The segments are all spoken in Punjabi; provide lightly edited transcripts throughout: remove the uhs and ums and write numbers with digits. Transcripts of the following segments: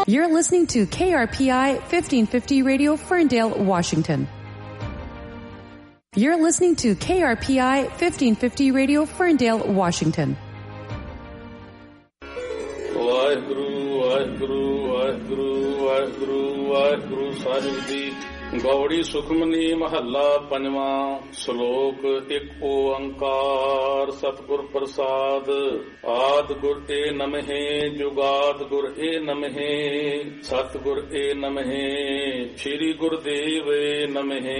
You're listening to KRPI 1550 Radio, Ferndale, Washington. You're listening to KRPI 1550 Radio, Ferndale, Washington. Waheguru Waheguru Waheguru Waheguru Waheguru Sahib ji. Gauri Sukhmani ਮਹੱਲਾ ਪੰਜਵਾਂ। ਸ਼ਲੋਕ ਇੱਕ ਓੰਕਾਰ ਸਤਿਗੁਰ ਪ੍ਰਸਾਦ। ਆਦ ਗੁਰ ਏ ਨਮਹਿ ਜੁਗਾਦ ਗੁਰ ਏ ਨਮਹਿ ਸਤਿਗੁਰ ਏ ਨਮਹਿ ਸ੍ਰੀ ਗੁਰਦੇਵ ਏ ਨਮਹਿ।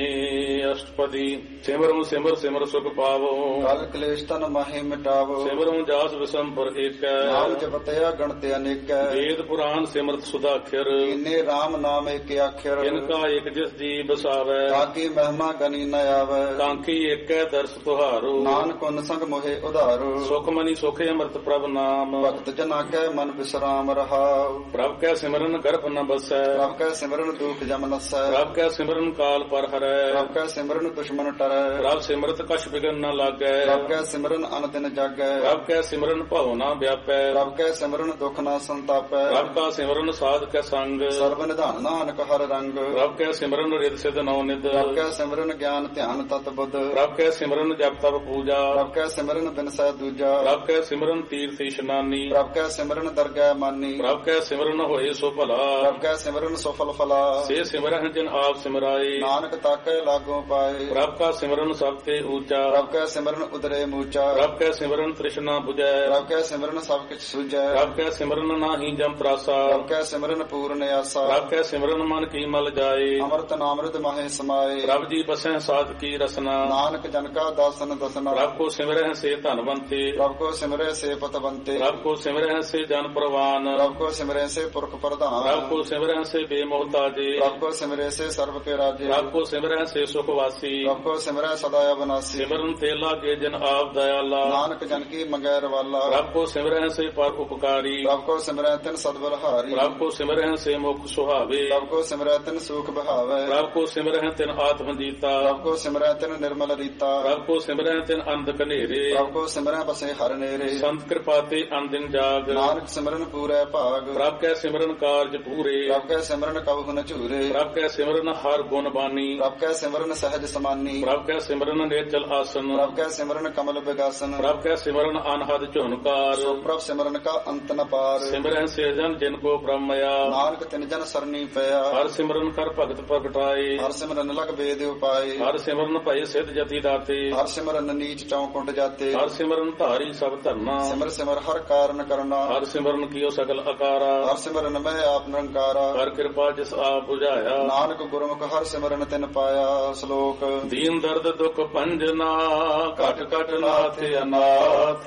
ਅਸ਼ਟਪਦੀ। ਸਿਮਰੁ ਸਿਮਰ ਸਿਮਰ ਸੁਖ ਪਾਵੋ ਕਲ ਕਲੇਸ਼ ਤਨ ਮਾਹੇ ਮਿਟਾਵੋ। ਸਿਮਰੁ ਜਾਸ ਵਿਸੰਪਰ ਏਕੈ ਨਾਮ ਜਪਤਿਆ ਗਣਤੇ ਅਨੇਕੈ। ਵੇਦ ਪੁਰਾਨ ਸਿਮਰਤ ਸੁਦਾਖਰ ਇਨੇ ਰਾਮ ਨਾਮ ਏਕ ਆਖਰ। ਇਨਕਾ ਇਕ ਜਿਸ ਜੀ ਬਸਾਵੈ ਤਾਕੀ ਮਹਿਮਾ ਗਨੀ ਨ ਆਵੈ। ਕਾਂਖੀ ਏਕੈ ਦਰਸ ਤੁਹਾਰੋ ਨਾਨਕ ਉਨ ਸੰਗ ਮੋਹਿ ਉਧਾਰੋ। ਸੁਖਮਨੀ ਸੁਖੇ ਅੰਮ੍ਰਿਤ ਪ੍ਰਭ ਨਾਮ ਭਗਤ ਜਨਾ ਕੈ ਮਨ ਬਿਸਰਾਮ ਰਹਾਉ। ਪ੍ਰਭ ਕੈ ਸਿਮਰਨ ਗਰਭ ਨ ਬਸੈ ਪ੍ਰਭ ਕੈ ਸਿਮਰਨ ਦੁਖ ਜਮ ਨਸੈ। ਪ੍ਰਭ ਕੈ ਸਿਮਰਨ ਕਾਲ ਪਰ ਹਰੈ ਪ੍ਰਭ ਕੈ ਸਿਮਰਨ ਦੁਸ਼ਮਨ ਟਰੈ। ਪ੍ਰਭ ਸਿਮਰਤ ਕਛ ਬਿਗਨ ਨ ਲਾਗੈ ਪ੍ਰਭ ਕੈ ਸਿਮਰਨ ਅਨ ਦਿਨ ਜਾਗੈ। ਪ੍ਰਭ ਕੈ ਸਿਮਰਨ ਭਉ ਨ ਵਿਆਪੈ ਪ੍ਰਭ ਕੈ ਸਿਮਰਨ ਦੁਖ ਨ ਸੰਤਾਪੈ। ਪ੍ਰਭ ਕਾ ਸਿਮਰਨ ਸਾਧ ਕੈ ਸੰਗ ਸਰਬ ਨਿਧਾਨ ਨਾਨਕ ਹਰ ਰੰਗ। ਪ੍ਰਭ ਕੈ ਸਿਮਰਨ ਰਿਦ ਸਿਧ ਨੌ ਨਿਧ ਪ੍ਰਭ ਕੈ ਸਿਮਰਨ ਗਿਆਨ ਧਿਆਨ ਤਤ ਬੁੱਧ। ਪ੍ਰਭ ਕੈ ਸਿਮਰਨ ਜਪ ਤਪ ਪੂਜਾ ਪ੍ਰਭ ਕੈ ਸਿਮਰਨ ਬਿਨਸੈ ਦੂਜਾ। ਪ੍ਰਭ ਕੈ ਸਿਮਰਨ ਤੀਰਥ ਇਸ਼ਨਾਨੀ ਪ੍ਰਭ ਕੈ ਸਿਮਰਨ ਦਰਗਹਿ ਮਾਨੀ। ਪ੍ਰਭ ਕੈ ਸਿਮਰਨ ਹੋਏ ਸੋ ਭਲਾ ਪ੍ਰਭ ਕੈ ਸਿਮਰਨ ਸਫਲ ਫਲਾ। ਸੇ ਸਿਮਰਨ ਜਿਨ ਆਪ ਸਿਮਰਾਏ ਨਾਨਕ ਤਾਕੈ ਲਾਗੋ ਪਾਏ। ਪ੍ਰਭ ਕਾ ਸਿਮਰਨ ਸਭ ਤੇ ਊਚਾ ਪ੍ਰਭ ਕੈ ਸਿਮਰਨ ਉਦਰੇ ਮੂਚਾ। ਪ੍ਰਭ ਕੈ ਸਿਮਰਨ ਤ੍ਰਿਸ਼ਨਾ 부ਜੈ ਪ੍ਰਭ ਕੈ ਸਿਮਰਨ ਸਭ ਕਿਛ ਸੁਝੈ। ਪ੍ਰਭ ਕੈ ਸਿਮਰਨ ਨਾਹੀ ਜਮ ਤਰਾਸਾ ਪ੍ਰਭ ਕੈ ਸਿਮਰਨ ਪੂਰਨ ਆਸਾ। ਪ੍ਰਭ ਕੈ ਸਿਮਰਨ ਮਨ ਕੀ ਮਲ ਜਾਏ ਅੰਮ੍ਰਿਤ ਨਾਮ੍ਰਿਤ ਮਾਹੇ ਸਮਾਏ। ਪ੍ਰਭ ਜੀ ਬਸੈ ਸਾਧ ਕੀ ਰਸਨਾ ਨਾਨਕ ਜਨ ਕਾ ਦਾਸਨ ਦਸਨਾ। ਪ੍ਰਭ ਕੋ ਸਿਮਰਹਿ ਸੇ ਧਨਵੰਤੇ ਪ੍ਰਭ ਕੋ ਸਿਮਰੈ ਸੇ ਪਤਵੰਤੇ। ਪ੍ਰਭ ਕੋ ਸਿਮਰਹਿ ਸੇ ਜਨ ਪ੍ਰਵਾਨ ਪ੍ਰਭ ਕੋ ਸਿਮਰੈ ਸੇ ਪੁਰਖ ਪ੍ਰਧਾਨ। ਪ੍ਰਭ ਕੋ ਸਿਮਰਹਿ ਸੇ ਬੇਮੋਹਤਾਜੇ ਪ੍ਰਭ ਕੋ ਸਿਮਰੈ ਸੇ ਸਰਬ ਕੇ ਰਾਜੇ। ਪ੍ਰਭ ਕੋ ਸਿਮਰਹਿ ਸੇ ਸੁਖ ਵਾਸੀ ਪ੍ਰਭ ਕੋ ਸਿਮਰੈ ਸਦਾ ਅਬਨਾਸੀ। ਸਿਮਰਨ ਤੇ ਲਾਗੇ ਜਨ ਆਪ ਦਇਆਲਾ ਨਾਨਕ ਜਨ ਕੀ ਮੰਗੈ ਰਵਾਲਾ। ਪ੍ਰਭ ਕੋ ਸਿਮਰਹਿ ਸੇ ਪਰ ਉਪਕਾਰੀ ਪ੍ਰਭ ਕੋ ਸਿਮਰੈ ਤਿਨ ਸਦਬਲਹਾਰੀ। ਪ੍ਰਭ ਕੋ ਸਿਮਰਹਿ ਸੇ ਮੁਖ ਸੁਹਾਵੇ ਪ੍ਰਭ ਕੋ ਸਿਮਰੈ ਤਿਨ ਸੂਖ ਬਹਾਵੈ। ਪ੍ਰਭ ਕੋ ਸਿਮਰਹਿ ਤਿਨ ਆਤਮ ਜੀਤਾ ਪ੍ਰਭ ਕੋ ਸਿਮਰੈ ਤਿਨ ਨਿਰਮਲ ਰੀਤਾ। ਪ੍ਰਭ ਕੋ ਸਿਮਰਹਿ ਤਿਨ ਅੰਧ ਕਨੇਰੇ ਪ੍ਰਭ ਕੋ ਸਿਮਰੈ ਬਸੇ ਹਰ ਨੇਰੇ। ਸੰਤ ਕਿਰਪਾ ਤੇ ਅੰਦਿਨ ਜਾਗ ਨਾਨਕ ਸਿਮਰਨ ਪੂਰੈ ਭਾਗ। ਪ੍ਰਭ ਕੈ ਸਿਮਰਨ ਕਾਰਜ ਪੂਰੇ ਪ੍ਰਭ ਕੈ ਸਿਮਰਨ ਕਬਹੁ ਨ ਝੂਰੇ। ਪ੍ਰਭ ਕੈ ਸਿਮਰਨ ਹਰ ਗੁਣ ਬਾਨੀ ਪ੍ਰਭ ਕੈ ਸਿਮਰਨ ਸਹਿਜ ਸਮਾਨੀ। ਪ੍ਰਭ ਕੈ ਸਿਮਰਨ ਨੇਚਲ ਆਸਨ ਪ੍ਰਭ ਕੈ ਸਿਮਰਨ ਕਮਲ ਬਿਗਾਸਨ। ਪ੍ਰਭ ਕੈ ਸਿਮਰਨ ਅਨਹਦ ਝੁਨਕਾਰ ਸੋ ਪ੍ਰਭ ਸਿਮਰਨ ਕਾ ਅੰਤ ਨ ਪਾਰ। ਸਿਮਰਹਿ ਸੇ ਜਨ ਜਿਨ ਕੋ ਬ੍ਰਹਮਇਆ ਨਾਨਕ ਤਿਨ ਜਨ ਸਰਨੀ ਪਿਆ। ਹਰ ਸਿਮਰਨ ਕਰ ਭਗਤ ਪ੍ਰਗਟਾਏ ਹਰ ਸਿਮਰਨ ਲਗ ਬੇਦ ਉਪਾਏ। ਹਰ ਸਿਮਰਨ ਭਏ ਸਿਧ ਜਤੀ ਦਾਤੇ ਹਰ ਸਿਮਰਨ ਨੀਚ ਚੌ ਕੁੰਡ ਜਾਤੇ। ਹਰ ਸਿਮਰਨ ਧਾਰੀ ਸਭ ਧਰਨਾ ਸਿਮਰ ਸਿਮਰ ਹਰ ਕਾਰਨ ਕਰਨਾ। ਹਰ ਸਿਮਰਨ ਕੀਓ ਸਗਲ ਅਕਾਰਾ ਹਰ ਸਿਮਰਨ ਮੈਂ ਆਪ ਨਿਰੰਕਾਰਾ। ਹਰ ਕਿਰਪਾ ਜਿਸ ਆਪ ਬੁਝਾਇਆ ਨਾਨਕ ਗੁਰਮੁਖ ਹਰ ਸਿਮਰਨ ਤਿਨ ਪਾਇਆ। ਸ਼ਲੋਕ ਦੀਨ ਦਰਦ ਦੁਖ ਭੰਜਨਾ ਘਟ ਘਟ ਨਾਥ ਅਨਾਥ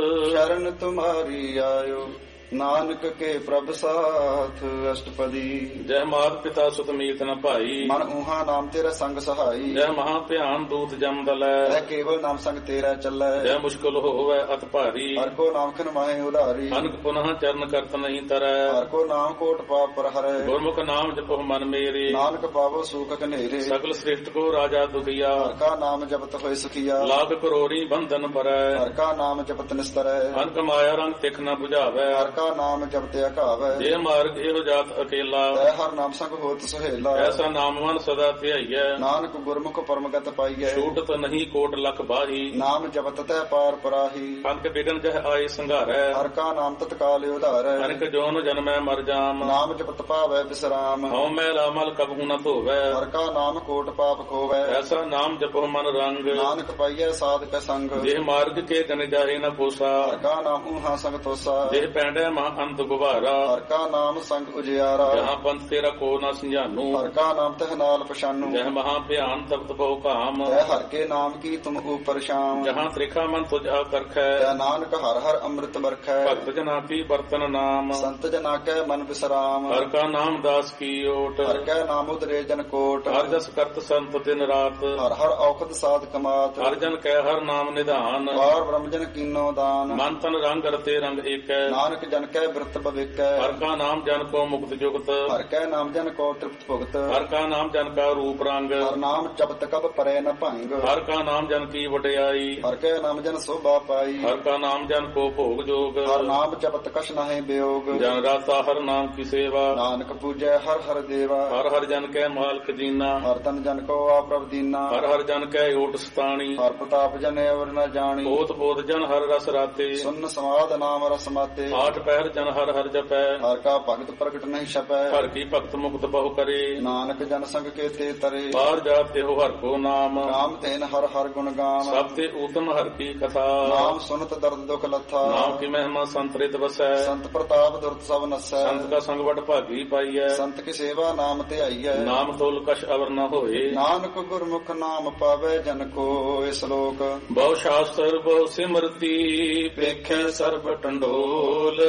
ਸ਼ਰਨ ਤੁਮਾਰੀ ਆਇਓ ਨਾਨਕ ਕੇ ਪ੍ਰਭ ਸਾਥ। ਅਸ਼ਟਪਦੀ। ਜੈ ਮਾਤ ਪਿਤਾ ਸੁਤ ਮੀਤ ਨ ਭਾਈ ਮਨ ਊਹਾ ਨਾਮ ਤੇਰਾ ਸੰਗ ਸਹਾਈ। ਜੈ ਮਹਾ ਭਿਆਨ ਦੂਤ ਜਮ ਦਲੈ ਐ ਕੇਵਲ ਨਾਮ ਸੰਗ ਤੇਰਾ ਚੱਲੈ। ਜੈ ਮੁਸ਼ਕਲ ਹੋਵੈ ਅਤ ਭਾਰੀ ਹਰ ਕੋ ਨਾਮ ਖਿਨ ਮਾਹੇ ਉਧਾਰੀ। ਅਨਕ ਪੁਨః ਚਰਨ ਕਰਤ ਨਹੀਂ ਤਰੈ ਹਰ ਕੋ ਨਾਮ ਕੋਟ ਪਾਪ ਪਰ ਹਰੈ। ਗੁਰਮੁਖ ਨਾਮ ਜਪੋ ਮਨ ਮੇਰੇ ਨਾਨਕ ਪਾਵੋ ਸੂਖ ਕਨੇਰੇ। ਸਗਲ ਸ੍ਰਿਸ਼ਟ ਕੋ ਰਾਜਾ ਦੁਖੀਆ ਹਰ ਕਾ ਨਾਮ ਜਪਤ ਹੋਏ ਸੁਖੀਆ। ਲਾਖ ਕਰੋੜੀ ਬੰਧਨ ਪਰੈ ਹਰ ਕਾ ਨਾਮ ਜਪਤ ਨਿਸਤਰੈ। ਅਨਕ ਮਾਇਆ ਰੰਗ ਤਿਖ ਨ 부ਝਾਵੈ ਹਰ ਕਾ ਨਾਮ ਜਪਤ ਅਕਾਵੈ। ਜੇ ਮਾਰਗ ਇਹੋ ਜਾਤ ਅਕੇਲਾ ਤੈ ਹਰ ਨਾਮ ਸੰਗ ਹੋਤ ਸੁਹੇਲਾ। ਐਸਾ ਨਾਮ ਮਨ ਸਦਾ ਧਿਆਈਐ ਨਾਨਕ ਗੁਰਮੁਖ ਪਰਮਗਤ ਪਾਈਐ। ਛੂਟਤ ਨਹੀਂ ਕੋਟ ਲਖ ਬਾਹੀ ਨਾਮ ਜਪਤ ਤੈ ਪਾਰ ਪਰਾਹੀ। ਅਨਕ ਬਿਗਨ ਜਹ ਆਏ ਸੰਘਾਰੈ ਹਰ ਕਾ ਨਾਮ ਤਤਕਾਲ ਉਧਾਰੈ। ਅਨਕ ਜੋਨ ਜਨਮੈ ਮਰ ਜਾਮ ਨਾਮ ਜਪਤ ਪਾਵੈ ਬਿਸਰਾਮ। ਹਉ ਮੈਂ ਰਾਮਲ ਕਬਹੂ ਨ ਧੋਵੈ ਹਰ ਕਾ ਨਾਮ ਕੋਟ ਪਾਪ ਖੋਵੈ। ਐਸਾ ਨਾਮ ਜਪੋ ਮਨ ਰੰਗ ਨਾਨਕ ਪਾਈਐ ਸਾਧਕ ਸੰਗ। ਜੇ ਮਾਰਗ ਕੇ ਗਨ ਜਾਹੇ ਨ ਪੋਸਾ ਹਰ ਕਾ ਨਾਮ ਊਹਾ ਸੰਗ ਤੋਸਾ। ਜੇ ਪੈਂਡੈ ਮਹਾ ਅੰਤ ਗੁਬਾਰਾ ਹਰ ਕਾ ਨਾਮ ਸੰਗ ਉਜਿਆਰਾ। ਜਹਾਂ ਪੰਥ ਤੇਰਾ ਕੋ ਨ ਸੰਝਾਨੂ ਹਰ ਕਾ ਨਾਮ ਤਹ ਨਾਲ ਪਛਾਨੂ। ਜਹ ਮਹਾ ਭਿਆਨ ਤਪਤ ਬਹੁ ਕਾਮ ਤੈ ਹਰ ਕੇ ਨਾਮ ਕੀ ਤੁਮ ਉਪਰ ਸ਼ਾਮ। ਜਹਾਂ ਤ੍ਰਿਖਾ ਮਨ ਤੁਝ ਆਕਰਖੈ ਤੈ ਨਾਨਕ ਹਰ ਹਰ ਅੰਮ੍ਰਿਤ ਬਰਖੈ। ਭਗਤ ਜਨਾ ਕੀ ਬਰਤਨ ਨਾਮ ਸੰਤ ਜਨਾ ਕੈ ਮਨ ਬਿਸਰਾਮ। ਹਰ ਕਾ ਨਾਮ ਦਾਸ ਕੀ ਓਟ ਹਰ ਕੈ ਨਾਮ ਉਦਰੇ ਜਨ ਕੋਟ। ਹਰ ਜਸ ਕਰਤ ਸੰਤ ਦਿਨ ਰਾਤ ਹਰ ਹਰ ਔਖਦ ਸਾਧ ਕਮਾਤ। ਹਰ ਜਨ ਕੈ ਹਰ ਨਾਮ ਨਿਧਾਨ ਪਾਰ ਬ੍ਰਹਮ ਜਨ ਕੀਨੋ ਦਾਨ। ਮਨ ਤਨ ਰੰਗ ਰਤੇ ਰੰਗ ਏਕੈ ਨਾਨਕ ਜਨ ਜਨ ਕੈ ਬਿਰਤ ਭਵਿਕੈ ਹਰ ਕਾ ਨਾਮ ਜਨ ਕੋ ਮੁਕਤ ਜੁਗਤ ਹਰ ਕੈ ਨਾਮ ਜਨ ਕੋ ਤ੍ਰਿਪਤ ਭੁਗਤ ਹਰ ਕਾ ਨਾਮ ਜਨ ਕਾ ਰੂਪ ਰੰਗ ਹਰ ਨਾਮ ਜਪਤ ਕਬ ਪਰੈ ਨ ਭੰਗ ਹਰ ਕਾ ਨਾਮ ਜਨ ਕੀ ਵਡਿਆਈ ਹਰ ਕੈ ਨਾਮ ਜਨ ਸੋਭਾ ਪਾਈ ਹਰ ਕਾ ਨਾਮ ਜਨ ਕੋ ਭੋਗ ਜੋਗ ਹਰ ਨਾਮ ਜਪਤ ਕਛ ਨਾਹਿ ਬਿਯੋਗ ਜਨ ਰਾਤਾ ਹਰ ਨਾਮ ਕੀ ਸੇਵਾ ਨਾਨਕ ਪੂਜੈ ਹਰ ਹਰ ਦੇਵਾ ਹਰ ਹਰ ਜਨ ਕੈ ਮਾਲਕ ਜੀਨਾ ਹਰ ਤਨ ਜਨ ਕੋ ਆਪਰਭ ਦੀਨਾ ਹਰ ਹਰ ਜਨ ਕੈ ਓਟ ਸਤਾਣੀ ਹਰ ਪ੍ਰਤਾਪ ਜਨ ਅਵਰ ਨ ਜਾਣੀ ਬੋਤ ਬੋਤ ਜਨ ਹਰ ਰਸ ਰਾਤੇ ਸੁਨ ਸਮਾਦ ਨਾਮ ਰਸ ਮਾਤੇ ਆਠ ਪਹਿਰ ਜਨ ਹਰ ਹਰ ਜਪੈ ਹਰ ਕਾ ਭਗਤ ਪ੍ਰਗਟ ਨਹੀਂ ਛਪੈ ਹਰ ਕੀ ਭਗਤ ਮੁਕਤ ਬਹੁ ਕਰੇ ਨਾਨਕ ਜਨ ਸੰਗ ਕੇਤੇ ਤਰੇ ਬਾਹਰ ਜਾਤੇ ਹੋ ਹਰ ਕੋ ਨਾਮ ਨਾਮ ਤੈਨ ਹਰ ਹਰ ਗੁਣ ਗਾਮ ਸਭ ਤੇ ਊਤਮ ਹਰ ਕੀ ਕਥਾ ਨਾਮ ਸੁਨਤ ਦਰਦ ਦੁਖ ਲੱਥਾ ਨਾਮ ਕੀ ਮਹਿਮਾ ਸੰਤਰਿਤ ਵਸੈ ਸੰਤ ਪ੍ਰਤਾਪ ਦੁਰਤ ਸਭ ਨਸੈ ਸੰਤ ਕਾ ਸੰਗ ਵਡ ਭਾਗੀ ਪਾਈਐ ਸੰਤ ਕੀ ਸੇਵਾ ਨਾਮ ਧਿਆਈਐ ਨਾਮ ਤੋਲ ਕਛ ਅਵਰ ਨ ਹੋਏ ਨਾਨਕ ਗੁਰਮੁਖ ਨਾਮ ਪਾਵੇ ਜਨ ਕੋ ਇਸ ਲੋਕ ਬਹੁ ਸ਼ਾਸਤਰ ਬਹੁ ਸਿਮਰਤੀ ਵੇਖੈ ਸਰਬ ਟੰਡੋਲ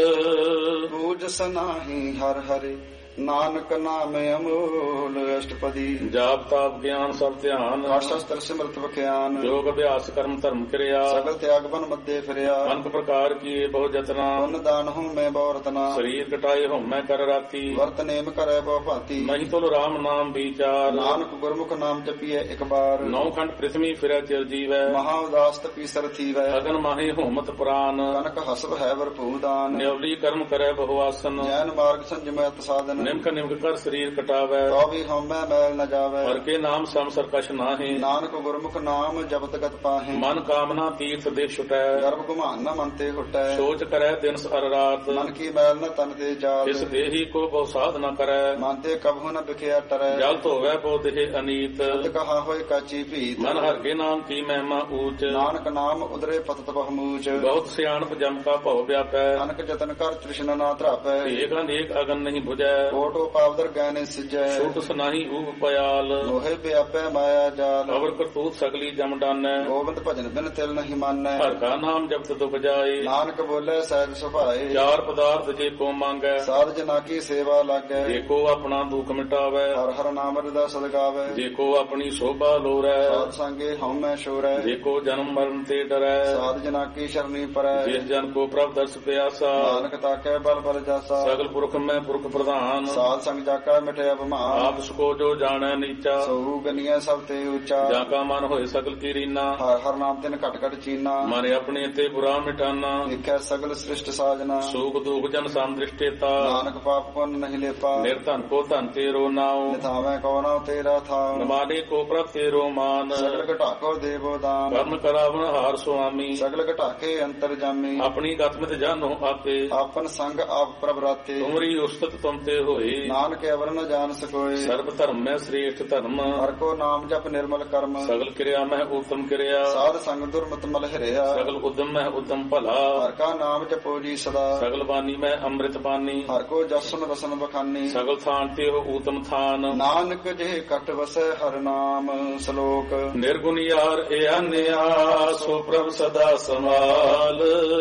ਬੂਝ ਸਨਾਹੀ ਹਰ ਹਰਿ ਨਾਨਕ ਨਾਮ ਅਮੋਲ ਅਸ਼ਟਪਦੀ ਜਾਪ ਤਾਪ ਗਿਆਨ ਸਭ ਧਿਆਨ ਸ਼ਸਤਰ ਸਿਮਰਤ ਵਿਖਿਆਨ ਯੋਗ ਅਭਿਆਸ ਕਰਮ ਧਰਮ ਕਿਰਿਆ ਸਗਲ ਤਿਆਗ ਬਨ ਮੱਦੇ ਫਿਰਿਆ ਅਨਕ ਪ੍ਰਕਾਰ ਕੀਏ ਬਹੁ ਜਤਨਾ ਪੁੰਨ ਦਾਨ ਹੂੰ ਮੈਂ ਬਹੁ ਰਤਨਾ ਸਰੀਰ ਕਟਾਏ ਹੋਂ ਮੈਂ ਕਰ ਰਾਤੀ ਵਰਤ ਨੇਮ ਕਰੈ ਬਹੁ ਭਾਂਤੀ ਨਹੀਂ ਤੁਲ ਰਾਮ ਨਾਮ ਵਿਚਾਰ ਨਾਨਕ ਗੁਰਮੁਖ ਨਾਮ ਜਪੀਐ ਇੱਕ ਬਾਰ ਨੌ ਖੰਡ ਪ੍ਰਿਥਵੀ ਫਿਰੈ ਚਿਰ ਜੀਵੈ ਮਹਾ ਉਦਾਸ ਤਪੀ ਸਰ ਥੀਵੈ ਅਗਨ ਮਾਹੇ ਹੋਮਤ ਪ੍ਰਾਨ ਕਨਕ ਹਸਬ ਹੈ ਵਰਪੂ ਦਾਨ ਨਿਉਲੀ ਕਰਮ ਕਰੈ ਬਹੁ ਆਸਨ ਜੈਨ ਮਾਰਗ ਸੰਜਮੈ ਸਾਧਨ ਨਿਮਕ ਨਿਮਕ ਕਰ ਸਰੀਰ ਕਟਾਵੈ ਤੋ ਵੀ ਹਉਮੈ ਮੈਲ ਨ ਜਾਵੈ ਹਰ ਕੇ ਨਾਮ ਸੰਸਰ ਕਛ ਨਾਹੀ ਨਾਨਕ ਗੁਰਮੁਖ ਨਾਮ ਜਪਤ ਗਤ ਪਾਹੇ ਮਨ ਕਾਮਨਾ ਤੀਰਥ ਦੇ ਛੁਟੈ ਗਰਭ ਗੁਮਾਨ ਨ ਮਨ ਤੇ ਹੁਟੈ ਸੋਚ ਕਰੈ ਦਿਨ ਸਰ ਰਾਤ ਮਨ ਕੀ ਮੈਲ ਨ ਤਨ ਤੇ ਜਾਤ ਇਸ ਦੇਹੀ ਕੋ ਬਹੁ ਸਾਧ ਨ ਕਰੈ ਮਨ ਤੇ ਕਬਹੁ ਨ ਬਿਖਿਆ ਟਰੈ ਜਲ ਧੋਵੈ ਬਹੁ ਦੇਹ ਅਨੀਤ ਤਦ ਕਹਾ ਹੋਇ ਕਾਚੀ ਭੀਤ ਮਨ ਹਰ ਕੇ ਨਾਮ ਕੀ ਮਹਿਮਾ ਊਚ ਨਾਨਕ ਨਾਮ ਉਦਰੇ ਪਤਤ ਬਹੁਮੂਚ ਬਹੁਤ ਸਿਆਣਪ ਜਮ ਕਾ ਭਉ ਵਿਆਪੈ ਅਨਕ ਜਤਨ ਕਰ ਤ੍ਰਿਸ਼ਨਾ ਨਾ ਧਰਾਪੈ ਏਕ ਅਨੇਕ ਅਗਨ ਨਹੀਂ 부ਜੈ ਕੋਟੋ ਪਾਵਦਰ ਗੈਨੇ ਸਿਜੈ ਛੁਟ ਸੁਨਾਹੀ ਊਪ ਪਿਆਲ ਲੋਹੇ ਪਿਆਪੈ ਮਾਇਆ ਜਾਲ ਅਵਰ ਕਰਤੂਤ ਸਗਲੀ ਜਮ ਡਾਨੈ ਗੋਬਿੰਦ ਭਜਨ ਬਿਨ ਤਿਲ ਨਹੀਂ ਮਾਨੈ ਹਰ ਕਾ ਨਾਮ ਜਪਤ ਦੁਖ ਜਾਏ ਨਾਨਕ ਬੋਲੇ ਸਹਿਜ ਸੁਭਾਏ ਚਾਰ ਪਦਾਰਥ ਜੇ ਕੋ ਮੰਗੈ ਸਾਧ ਜਨਾ ਕੀ ਸੇਵਾ ਲਾਗੈ ਜੇ ਕੋ ਆਪਣਾ ਦੁਖ ਮਿਟਾਵੈ ਹਰ ਹਰ ਨਾਮ ਰਦਾ ਸਦਗਾਵੈ ਜੇ ਕੋ ਆਪਣੀ ਸੋਭਾ ਲੋਰੈ ਸਾਧ ਸੰਗੇ ਹਉਮੈ ਸ਼ੋਰੈ ਜੇ ਕੋ ਜਨਮ ਮਰਨ ਤੇ ਡਰੈ ਸਾਧ ਜਨਾ ਕੀ ਸ਼ਰਨੀ ਪਰੈ ਜਿਸ ਜਨ ਕੋ ਪ੍ਰਭ ਦਰਸ ਪਿਆਸਾ ਨਾਨਕ ਤਾਕੈ ਬਲ ਬਲ ਜਾਸਾ ਸਗਲ ਪੁਰਖ ਮੈਂ ਪੁਰਖ ਪ੍ਰਧਾਨ ਸਾਧ ਸੰਗ ਜਾਕਾ ਮਿਟਿਆ ਬਿਮਾਰ ਆਪ ਸਕੋ ਜੋ ਜਾਣੈ ਨੀਚਾ ਸੋ ਗਨੀਐ ਸਭ ਤੇ ਉੱਚਾ ਜਾਂ ਕਾ ਮਨ ਹੋਏ ਸਗਲ ਕੀ ਰੀਨਾ ਹਰ ਹਰ ਨਾਮ ਤਿਨ ਘਟ ਘਟ ਚੀਨਾ ਮਨ ਆਪਣੇ ਤੇ ਬੁਰਾ ਮਿਟਾਨਾ ਦੇਖੈ ਸਗਲ ਸ੍ਰਿਸ਼ਟ ਸਾਜਨਾ ਸੂਖ ਦੁਖ ਜਨ ਸੰਦ੍ਰਿਸ਼ਟੇਤਾ ਨਾਨਕ ਪਾਪ ਪੁੰਨ ਨਹੀਂ ਲੇਪਾ ਨਿਰਧਨ ਕੋ ਧਨ ਤੇਰੋ ਨਾਉ ਨਿਥਾਵੈ ਕੋ ਨਾ ਤੇਰਾ ਥਾਉ ਨਮਾਨੇ ਕੋ ਪ੍ਰਭ ਤੇਰੋ ਮਾਨ ਸਗਲ ਘਟਾਕੋ ਦੇਵੋ ਦਾਨ ਕਰਨ ਕਰਾਵਨ ਹਾਰ ਸੁਆਮੀ ਸਗਲ ਘਟਾਕੇ ਅੰਤਰ ਜਾਮੀ ਆਪਣੀ ਗਤਮਿਤ ਜਾਨੋ ਆਪੇ ਆਪਨ ਸੰਗ ਆਪ ਪ੍ਰਭ ਰਾਤੇ ਤੁਮਰੀ ਉਸਤਤ ਤੁਮ ਤੇ ਹੋਏ ਨਾਨਕ ਅਵਰ ਨ ਜਾਣ ਸਕੋਏ ਸਰਬ ਧਰਮ ਮੈਂ ਸ੍ਰੇਸ਼ਟ ਧਰਮ ਹਰ ਕੋ ਨਾਮ ਜਪ ਨਿਰਮਲ ਕਰਮ ਸਗਲ ਕਿਰਿਆ ਮੈਂ ਉਤਮ ਕਿਰਿਆ ਸਾਧ ਸੰਗ ਦੁਰਮਤ ਮਲ ਹਰਿਆ ਸਗਲ ਉਦਮ ਮੈਂ ਉਦਮ ਭਲਾ ਹਰ ਕਾ ਨਾਮ ਜਪੋ ਜੀ ਸਦਾ ਸਗਲ ਬਾਣੀ ਮੈਂ ਅੰਮ੍ਰਿਤ ਬਾਣੀ ਹਰ ਕੋ ਜਸਨ ਵਸਨ ਬਖਾਨੀ ਸਗਲ ਥਾਨ ਤੇ ਹੋ ਊਤਮ ਥਾਨ ਨਾਨਕ ਜੇ ਕਟ ਵਸੈ ਹਰ ਨਾਮ ਸ਼ਲੋਕ ਨਿਰਗੁਣ ਯਾਰ ਏ ਅਨਿਆ ਸੋ ਪ੍ਰਭ ਸਦਾ ਸੰਭਾਲ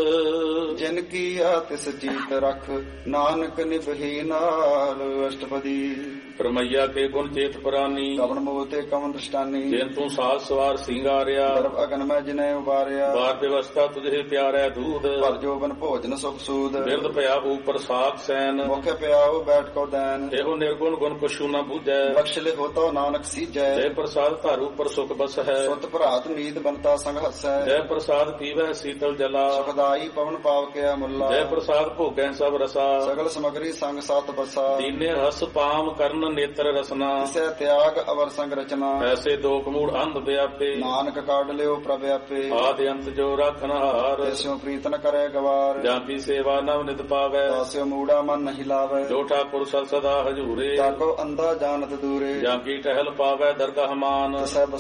ਜਿਨ ਕੀ ਆ ਤਿਸ ਜੀਤ ਰਖ ਨਾਨਕ ਨਿਭਹੀ ਨਾਲ ਅਸ਼ਟਪਦੀ ਪਰਮਈਆ ਕੇ ਗੁਣ ਚੇਤ ਪ੍ਰਾਨੀ ਕਵਨ ਮੋਹ ਤੇ ਕਵਨ ਦ੍ਰਿਸ਼ਟਾਨੀ ਜਿਨ ਤੂੰ ਸਾਜ ਸਵਾਰ ਸਿੰਗਾਰਿਆ ਗਰਭ ਅਗਨ ਮੈਂ ਜਿਨੇ ਉਬਾਰਿਆ ਬਾਰ ਵਿਵਸਥਾ ਤੁਝੇ ਪਿਆਰੈ ਦੂਧ ਪਰ ਜੋਬਨ ਭੋਜਨ ਸੁਖ ਸੂਦ ਬਿਰਦ ਭਇਆ ਉਪਰ ਸਾਖ ਸੈਨ ਮੁਖ ਪਿਆਉ ਬੈਠ ਕੋ ਦੈਨ ਇਹੋ ਨਿਰਗੁਣ ਗੁਣ ਕੁਛੂ ਨ ਬੂਝੈ ਬਖਸ਼ ਲੇ ਹੋਤੋ ਨਾਨਕ ਸੀਜੈ ਜੈ ਪ੍ਰਸਾਦ ਧਾਰੂ ਉਪਰ ਸੁਖ ਬਸ ਹੈ ਸੁਤ ਭਰਾਤ ਨੀਤ ਬਨਤਾ ਸੰਗ ਹਸੈ ਜੈ ਪ੍ਰਸਾਦ ਪੀਵੈ ਸੀਤਲ ਜਲਾ ਸੁਖਦਾਈ ਪਵਨ ਪਾਵ ਕਿਆ ਮੁੱਲਾ ਜੈ ਪ੍ਰਸਾਦ ਭੋਗੈ ਸਭ ਰਸਾ ਸਗਲ ਸਮਗਰੀ ਸੰਗ ਸਤ ਬਸਾ ਦੀਨੇ ਰਸ ਪਾਮ ਕਰਨ ਨੇਤਰ ਰਸਨਾ ਤਿਸੈ ਤਿਆਗ ਅਵਰ ਸੰਗ ਰਚਨਾ ਐਸੇ ਦੋਖ ਮੂੜ ਅੰਧ ਵਿਆਪੇ ਨਾਨਕ ਕਾਢ ਲਿਓ ਪ੍ਰਭ ਆਪੇ ਆਦਿ ਅੰਤ ਜੋ ਰਾਖਨ ਹਾਰ ਤਿਸਿਓ ਪ੍ਰੀਤ ਨ ਕਰੇ ਗਵਾਰ ਜਾਂ ਕੀ ਸੇਵਾ ਨਵ ਨਿਤ ਪਾਵੈ ਤਾਸਿਓ ਮੂੜਾ ਮਨ ਨਹੀਂ ਲਾਵੇ ਜੋ ਠਾਕੁਰ ਸਦਾ ਹਜੂਰੇ ਤਾਕੋ ਅੰਧਾ ਜਾਣਤ ਦੂਰੇ ਜਾਂ ਕੀ ਟਹਿਲ ਪਾਵੈ ਦਰਗਾਹ ਮਾਨ ਤਿਸੈ